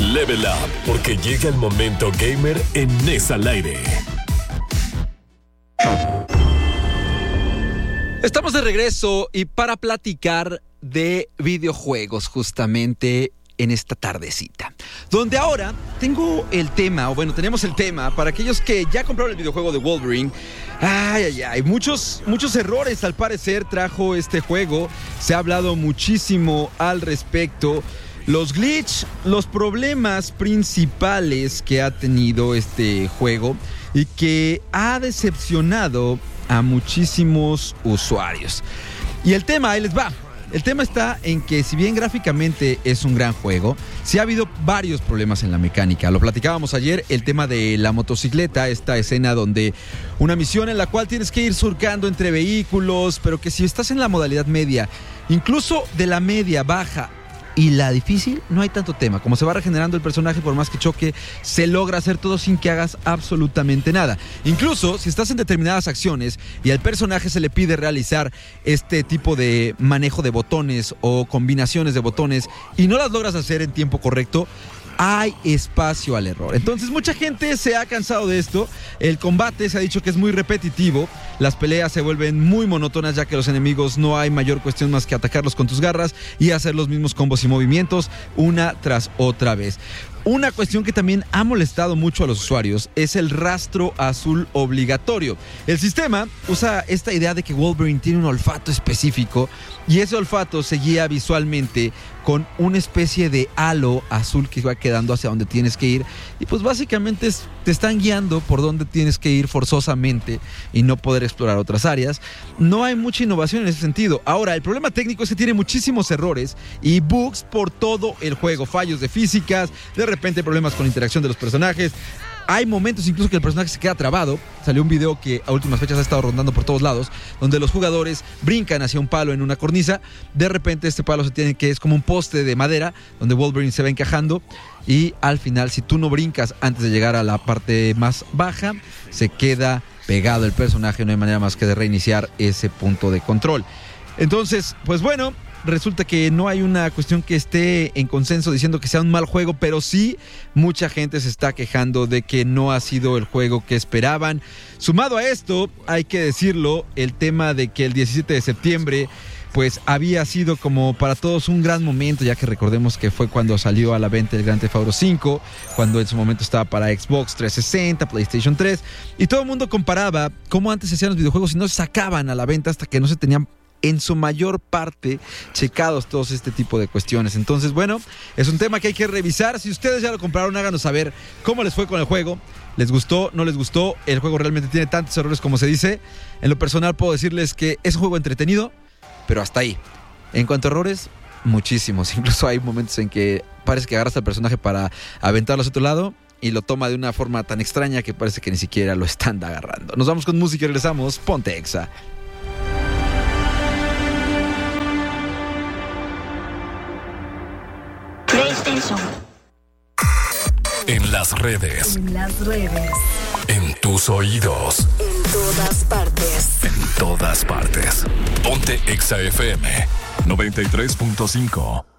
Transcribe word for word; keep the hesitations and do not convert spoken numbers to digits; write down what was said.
Level Up, porque llega el momento gamer en Nesa al Aire. Estamos de regreso y para platicar de videojuegos justamente en esta tardecita, donde ahora tengo el tema, o bueno, tenemos el tema para aquellos que ya compraron el videojuego de Wolverine. Ay, ay, ay, muchos, muchos errores al parecer trajo este juego, se ha hablado muchísimo al respecto. Los glitch, los problemas principales que ha tenido este juego y que ha decepcionado a muchísimos usuarios. Y el tema, ahí les va. El tema está en que si bien gráficamente es un gran juego, sí ha habido varios problemas en la mecánica. Lo platicábamos ayer, el tema de la motocicleta, esta escena donde una misión en la cual tienes que ir surcando entre vehículos, pero que si estás en la modalidad media, incluso de la media, baja y la difícil, no hay tanto tema. Como se va regenerando el personaje, por más que choque, se logra hacer todo sin que hagas absolutamente nada. Incluso si estás en determinadas acciones y al personaje se le pide realizar este tipo de manejo de botones o combinaciones de botones y no las logras hacer en tiempo correcto, hay espacio al error. Entonces mucha gente se ha cansado de esto. El combate se ha dicho que es muy repetitivo. Las peleas se vuelven muy monótonas, ya que los enemigos no hay mayor cuestión más que atacarlos con tus garras y hacer los mismos combos y movimientos una tras otra vez. Una cuestión que también ha molestado mucho a los usuarios es el rastro azul obligatorio. El sistema usa esta idea de que Wolverine tiene un olfato específico y ese olfato se guía visualmente con una especie de halo azul que va quedando hacia donde tienes que ir y pues básicamente es, te están guiando por donde tienes que ir forzosamente y no poder explorar otras áreas. No hay mucha innovación en ese sentido. Ahora, el problema técnico es que tiene muchísimos errores y bugs por todo el juego, fallos de físicas, de repente problemas con la interacción de los personajes. Hay momentos incluso que el personaje se queda trabado. Salió un video que a últimas fechas ha estado rondando por todos lados, donde los jugadores brincan hacia un palo en una cornisa. De repente este palo se tiene que es como un poste de madera, donde Wolverine se va encajando. Y al final, si tú no brincas antes de llegar a la parte más baja, se queda pegado el personaje. No hay manera más que de reiniciar ese punto de control. Entonces, pues bueno, resulta que no hay una cuestión que esté en consenso diciendo que sea un mal juego, pero sí mucha gente se está quejando de que no ha sido el juego que esperaban. Sumado a esto, hay que decirlo, el tema de que el diecisiete de septiembre pues había sido como para todos un gran momento, ya que recordemos que fue cuando salió a la venta el Grand Theft Auto cinco, cuando en su momento estaba para Xbox trescientos sesenta, PlayStation tres, y todo el mundo comparaba cómo antes se hacían los videojuegos y no se sacaban a la venta hasta que no se tenían en su mayor parte checados todos este tipo de cuestiones. Entonces, bueno, es un tema que hay que revisar. Si ustedes ya lo compraron, háganos saber cómo les fue con el juego. ¿Les gustó? ¿No les gustó? El juego realmente tiene tantos errores como se dice. En lo personal puedo decirles que es un juego entretenido, pero hasta ahí. En cuanto a errores, muchísimos. Incluso hay momentos en que parece que agarras al personaje para aventarlo hacia otro lado y lo toma de una forma tan extraña que parece que ni siquiera lo están agarrando. Nos vamos con música y regresamos. Ponte Exa. En las redes. En las redes. En tus oídos. En todas partes. En todas partes. Ponte Exa F M noventa y tres punto cinco.